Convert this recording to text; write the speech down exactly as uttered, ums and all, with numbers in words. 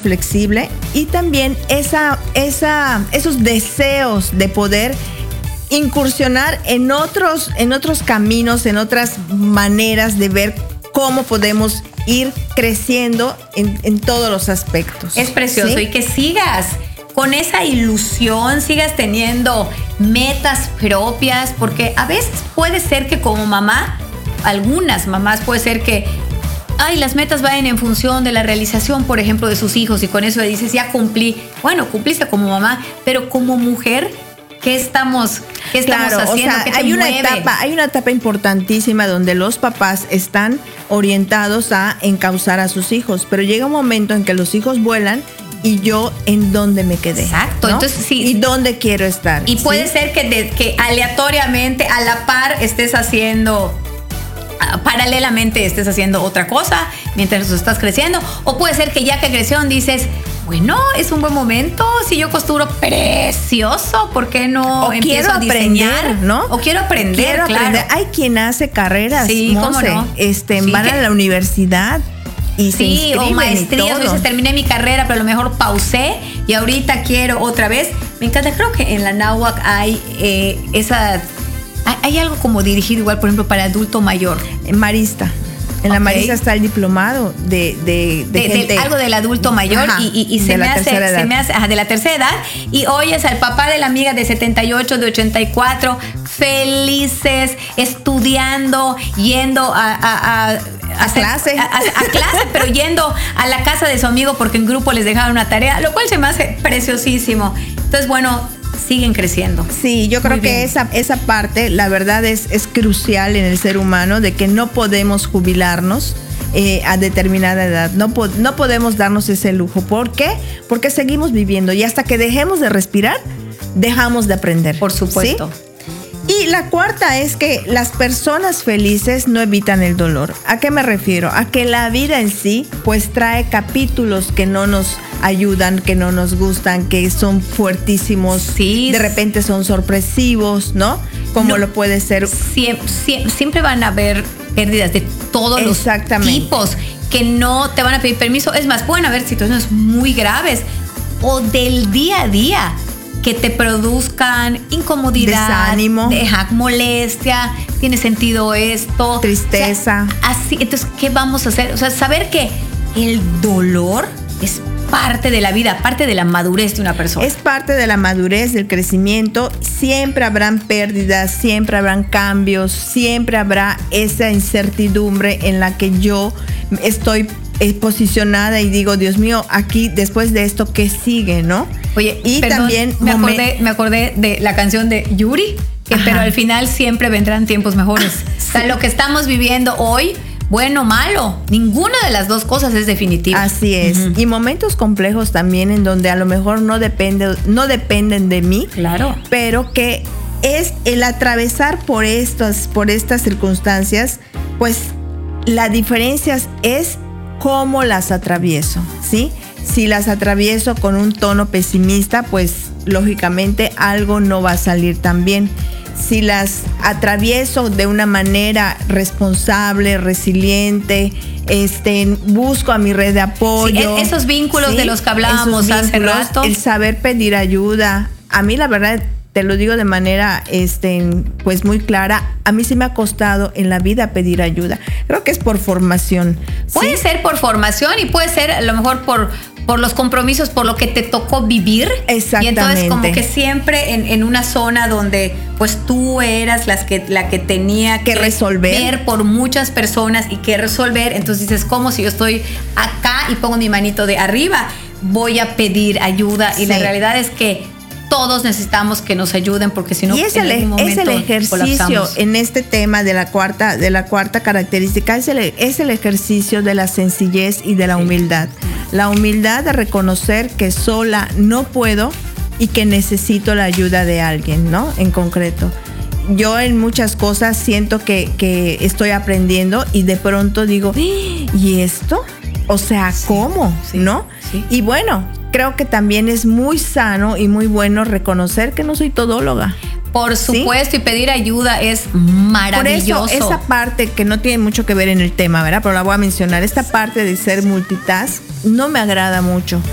flexible y también esa, esa, esos deseos de poder incursionar en otros, en otros caminos, en otras maneras de ver cómo podemos ir creciendo en, en todos los aspectos. Es precioso, ¿sí? Y que sigas con esa ilusión, sigas teniendo metas propias, porque a veces puede ser que como mamá, algunas mamás puede ser que ay, las metas vayan en función de la realización, por ejemplo, de sus hijos, y con eso le dices, ya cumplí. Bueno, cumpliste como mamá, pero como mujer, ¿qué estamos, qué estamos claro, haciendo? O sea, ¿Qué te hay una mueve? etapa, hay una etapa importantísima donde los papás están orientados a encauzar a sus hijos, pero llega un momento en que los hijos vuelan y yo en dónde me quedé. Exacto, ¿no? entonces sí. Y dónde quiero estar. Y puede ¿sí? ser que, de, que aleatoriamente, a la par, estés haciendo, uh, paralelamente estés haciendo otra cosa mientras estás creciendo, o puede ser que ya que creció dices, bueno, es un buen momento, si yo costuro precioso, ¿por qué no o empiezo a diseñar? Aprender, ¿no? O quiero aprender, quiero claro. aprender. Hay quien hace carreras, sí, Monse, ¿cómo no? este, Sí, van que, a la universidad y se sí, inscriben o maestrías, o dices, terminé mi carrera, pero a lo mejor pausé y ahorita quiero otra vez. Me encanta, creo que en la Náhuac hay eh, esa, hay, hay algo como dirigido igual, por ejemplo, para adulto mayor. Marista. En la okay. Marista está el diplomado de, de, de, de, gente. de algo del adulto mayor. Ajá, y, y, y se, me hace, se me hace ajá, de la tercera edad. Y oyes al papá de la amiga de setenta y ocho, de ochenta y cuatro, felices, estudiando, yendo a, a, a A clase. A, a, a clase, pero yendo a la casa de su amigo porque en grupo les dejaron una tarea, lo cual se me hace preciosísimo. Entonces, bueno, siguen creciendo. Sí, yo creo que esa, esa parte, la verdad, es, es crucial en el ser humano, de que no podemos jubilarnos eh, a determinada edad. No, po- no podemos darnos ese lujo. ¿Por qué? Porque seguimos viviendo y hasta que dejemos de respirar, dejamos de aprender. Por supuesto. ¿Sí? Y la cuarta es que las personas felices no evitan el dolor. ¿A qué me refiero? A que la vida en sí pues trae capítulos que no nos ayudan, que no nos gustan, que son fuertísimos, sí, de repente son sorpresivos, ¿no? Como no, lo puede ser. Siempre, siempre, siempre van a haber pérdidas de todos los tipos que no te van a pedir permiso. Es más, pueden haber situaciones muy graves o del día a día que te produzcan incomodidad, desánimo, deja, molestia, tiene sentido esto, tristeza. O sea, así, entonces, ¿qué vamos a hacer? O sea, saber que el dolor es parte de la vida, parte de la madurez de una persona. Es parte de la madurez, del crecimiento. Siempre habrán pérdidas, siempre habrán cambios, siempre habrá esa incertidumbre en la que yo estoy posicionada y digo, Dios mío, aquí después de esto, ¿qué sigue, no? Oye, y perdón, también me acordé, me acordé de la canción de Yuri, que, pero al final siempre vendrán tiempos mejores. Sí. O sea, lo que estamos viviendo hoy, bueno o malo, ninguna de las dos cosas es definitiva. Así es. Uh-huh. Y momentos complejos también en donde a lo mejor no depende, no dependen de mí. Claro. Pero que es el atravesar por estas, por estas circunstancias, pues la diferencia es cómo las atravieso, ¿sí? Si las atravieso con un tono pesimista, pues lógicamente algo no va a salir tan bien. Si las atravieso de una manera responsable, resiliente, este, busco a mi red de apoyo. Sí, esos vínculos ¿sí? de los que hablábamos hace rato. El saber pedir ayuda. A mí la verdad, te lo digo de manera este, pues muy clara, a mí sí me ha costado en la vida pedir ayuda. Creo que es por formación. Puede ¿sí? ser por formación y puede ser a lo mejor por, por los compromisos, por lo que te tocó vivir. Exactamente. Y entonces como que siempre en, en una zona donde pues tú eras las que, la que tenía que, que resolver ver por muchas personas y que resolver. Entonces dices, ¿cómo si yo estoy acá y pongo mi manito de arriba? Voy a pedir ayuda. Y sí. La realidad es que todos necesitamos que nos ayuden porque si no, y es en el, algún momento es el ejercicio colapsamos. En este tema de la cuarta, de la cuarta característica, es el, es el ejercicio de la sencillez y de la humildad. La humildad de reconocer que sola no puedo y que necesito la ayuda de alguien, ¿no? En concreto. Yo en muchas cosas siento que, que estoy aprendiendo y de pronto digo, ¿y esto? O sea, ¿cómo? Sí, ¿no? Sí. Y bueno, creo que también es muy sano y muy bueno reconocer que no soy todóloga. Por supuesto, ¿sí? Y pedir ayuda es maravilloso. Por eso, esa parte que no tiene mucho que ver en el tema, ¿verdad? Pero la voy a mencionar. Esta parte de ser multitask no me agrada mucho.